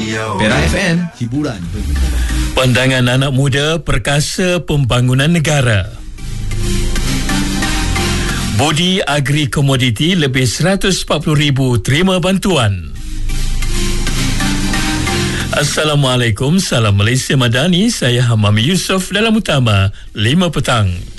Perak FM, hiburan. Pandangan anak muda perkasa pembangunan negara. Budi Agri Komoditi lebih 140,000 terima bantuan. Assalamualaikum, salam Malaysia Madani. Saya Hamam Yusof dalam Utama 5 petang.